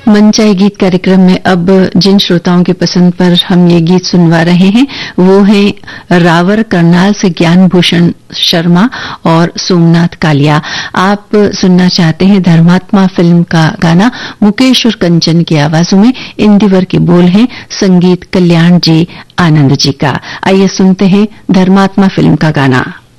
मनचाहे गीत कार्यक्रम में अब जिन श्रोताओं की पसंद पर हम ये गीत सुनवा रहे हैं वो हैं रावर करनाल से ज्ञान भूषण शर्मा और सोमनाथ कालिया। आप सुनना चाहते हैं धर्मात्मा फिल्म का गाना मुकेश और कंचन की आवाजों में। इन दिवर के बोल हैं संगीत कल्याण जी आनंद जी का। आइए सुनते हैं धर्मात्मा फिल्म का गाना।